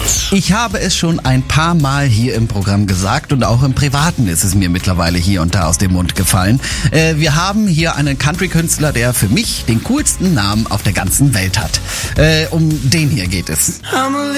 Ich habe es schon ein paar Mal hier im Programm gesagt und auch im Privaten ist es mir mittlerweile hier und da aus dem Mund gefallen. Wir haben hier einen Country-Künstler, der für mich den coolsten Namen auf der ganzen Welt hat. Um den hier geht es.